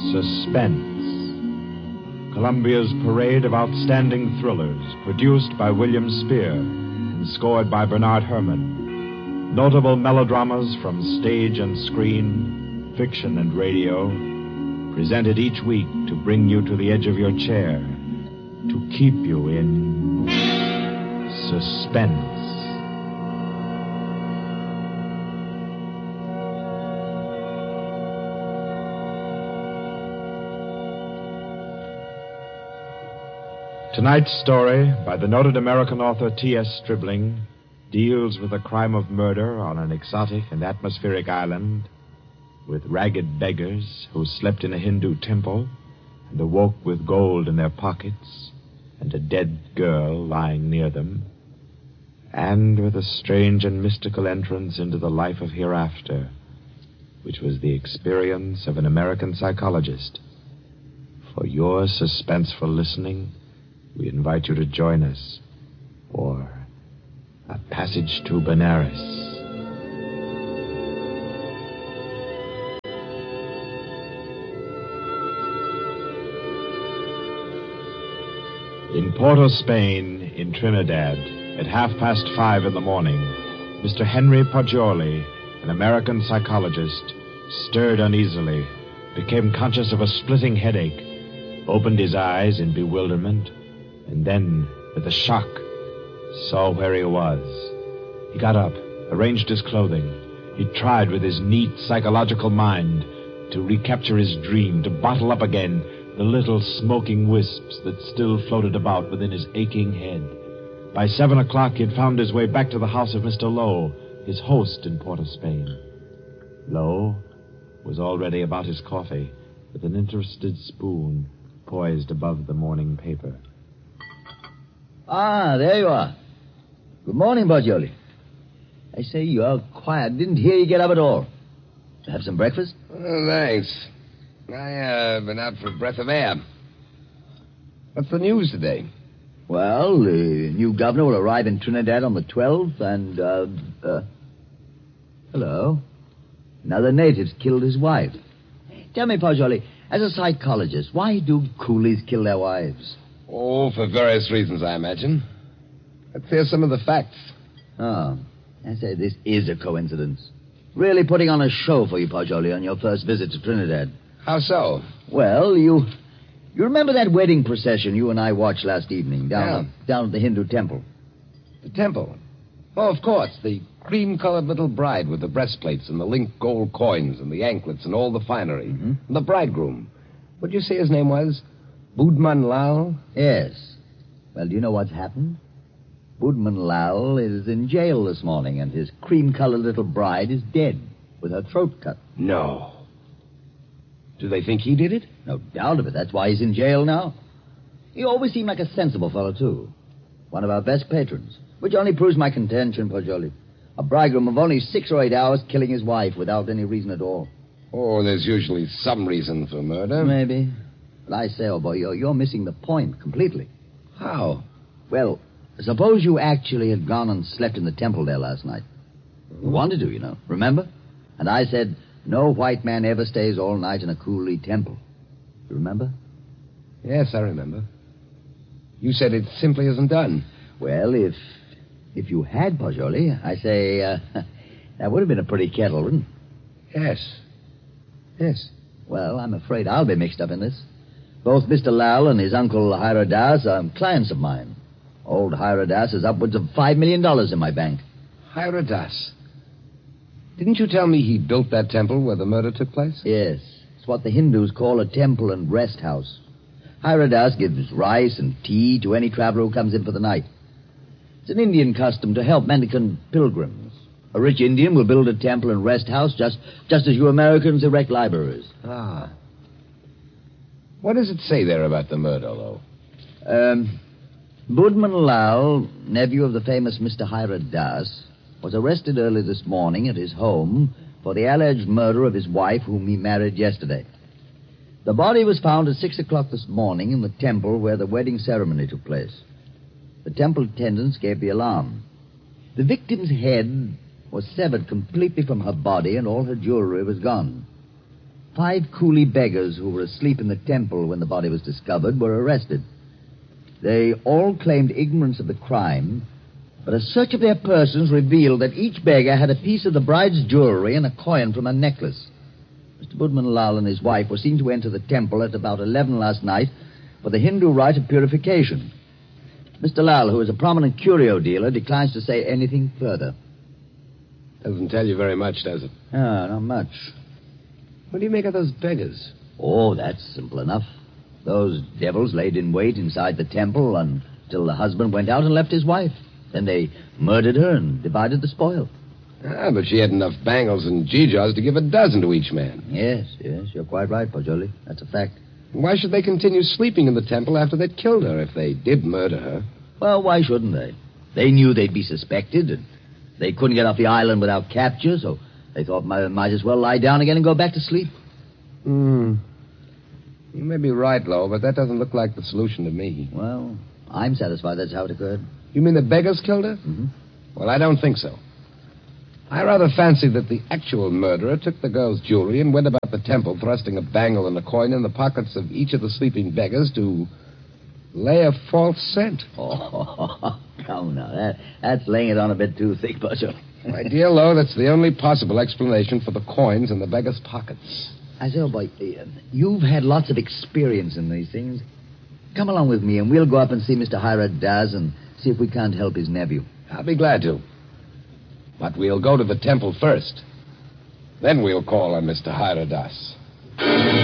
Suspense. Columbia's parade of outstanding thrillers, produced by William Spear and scored by Bernard Herrmann. Notable melodramas from stage and screen, fiction and radio, presented each week to bring you to the edge of your chair, to keep you in suspense. Tonight's story, by the noted American author T.S. Stribling, deals with the crime of murder on an exotic and atmospheric island, with ragged beggars who slept in a Hindu temple and awoke with gold in their pockets and a dead girl lying near them, and with a strange and mystical entrance into the life of hereafter, which was the experience of an American psychologist. For your suspenseful listening, we invite you to join us for A Passage to Benares. In Port Spain, in Trinidad, at 5:30 in the morning, Mr. Henry Poggioli, an American psychologist, stirred uneasily, became conscious of a splitting headache, opened his eyes in bewilderment, and then, with a shock, saw where he was. He got up, arranged his clothing. He tried with his neat psychological mind to recapture his dream, to bottle up again the little smoking wisps that still floated about within his aching head. By 7 o'clock, he had found his way back to the house of Mr. Lowe, his host in Port of Spain. Lowe was already about his coffee, with an interested spoon poised above the morning paper. Ah, there you are. Good morning, Poggioli. I say, you are quiet. Didn't hear you get up at all. Have some breakfast? Oh, thanks. Been out for a breath of air. What's the news today? Well, the new governor will arrive in Trinidad on the 12th, and, hello. Another native's killed his wife. Tell me, Poggioli, as a psychologist, why do coolies kill their wives? Oh, for various reasons, I imagine. Let's hear some of the facts. Oh, I say, this is a coincidence. Really putting on a show for you, Poggioli, on your first visit to Trinidad. How so? Well, you remember that wedding procession you and I watched last evening down at the Hindu temple? The temple? Oh, of course. The cream-colored little bride with the breastplates and the linked gold coins and the anklets and all the finery. Mm-hmm. And the bridegroom. What'd you say his name was? Budman Lal? Yes. Well, do you know what's happened? Budman Lal is in jail this morning, and his cream-colored little bride is dead, with her throat cut. No. Do they think he did it? No doubt of it. That's why he's in jail now. He always seemed like a sensible fellow, too. One of our best patrons. Which only proves my contention, Poggioli. A bridegroom of only 6 or 8 hours killing his wife without any reason at all. Oh, there's usually some reason for murder. Maybe. But I say, old boy, you're missing the point completely. How? Well, suppose you actually had gone and slept in the temple there last night. You wanted to, you know. Remember? And I said, no white man ever stays all night in a coolie temple. You remember? Yes, I remember. You said it simply isn't done. Well, if you had, Poggioli, I say, that would have been a pretty kettle, wouldn't it? Yes. Yes. Well, I'm afraid I'll be mixed up in this. Both Mr. Lal and his uncle Hiradas are clients of mine. Old Hiradas has upwards of $5 million in my bank. Hiradas? Didn't you tell me he built that temple where the murder took place? Yes. It's what the Hindus call a temple and rest house. Hiradas gives rice and tea to any traveler who comes in for the night. It's an Indian custom to help mendicant pilgrims. A rich Indian will build a temple and rest house just as you Americans erect libraries. Ah. What does it say there about the murder, though? Budman Lal, nephew of the famous Mr. Hiradas, was arrested early this morning at his home for the alleged murder of his wife, whom he married yesterday. The body was found at 6 o'clock this morning in the temple where the wedding ceremony took place. The temple attendants gave the alarm. The victim's head was severed completely from her body, and all her jewelry was gone. 5 coolie beggars who were asleep in the temple when the body was discovered were arrested. They all claimed ignorance of the crime, but a search of their persons revealed that each beggar had a piece of the bride's jewelry and a coin from her necklace. Mr. Budman Lal and his wife were seen to enter the temple at about 11 last night for the Hindu rite of purification. Mr. Lal, who is a prominent curio dealer, declines to say anything further. Doesn't tell you very much, does it? Not much. What do you make of those beggars? Oh, that's simple enough. Those devils laid in wait inside the temple until the husband went out and left his wife. Then they murdered her and divided the spoil. But she had enough bangles and geegaws to give a dozen to each man. Yes, you're quite right, Pajoli. That's a fact. Why should they continue sleeping in the temple after they'd killed her if they did murder her? Well, why shouldn't they? They knew they'd be suspected, and they couldn't get off the island without capture, so they thought might as well lie down again and go back to sleep. You may be right, Lo, but that doesn't look like the solution to me. Well, I'm satisfied that's how it occurred. You mean the beggars killed her? Mm-hmm. Well, I don't think so. I rather fancy that the actual murderer took the girl's jewelry and went about the temple thrusting a bangle and a coin in the pockets of each of the sleeping beggars to lay a false scent. Oh, come now. That's laying it on a bit too thick, Pajoli. My dear Lo, that's the only possible explanation for the coins in the beggars' pockets. I say, oh, boy, you've had lots of experience in these things. Come along with me, and we'll go up and see Mr. Hirat Das and see if we can't help his nephew. I'll be glad to. But we'll go to the temple first. Then we'll call on Mr. Hirat Das.